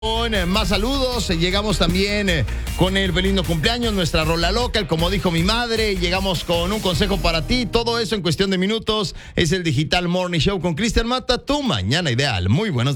Con más saludos, llegamos también con el feliz no cumpleaños, nuestra rola local, como dijo mi madre, llegamos con un consejo para ti, todo eso en cuestión de minutos, es el Digital Morning Show con Cristian Mata, tu mañana ideal. Muy buenos